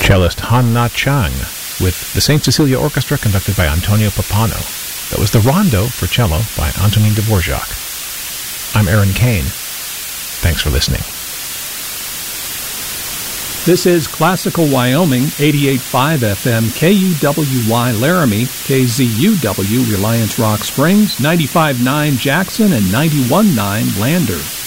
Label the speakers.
Speaker 1: cellist Han Na Chang with the St. Cecilia Orchestra conducted by Antonio Pappano. That was the Rondo for cello by Antonin Dvorak. I'm Aaron Kane. Thanks for listening.
Speaker 2: This is Classical Wyoming, 88.5 FM, KUWY Laramie, KZUW Reliance Rock Springs, 95.9 Jackson, and 91.9 Lander.